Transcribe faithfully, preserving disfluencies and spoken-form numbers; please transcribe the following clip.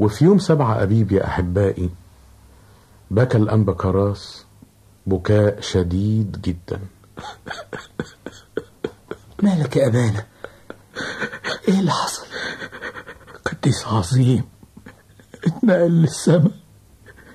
وفي يوم سبعة أبيب يا أحبائي بكى الأنبا كراس بكاء شديد جدا. مالك يا أبانا؟ ايه اللي حصل؟ قديس عظيم اتنقل للسماء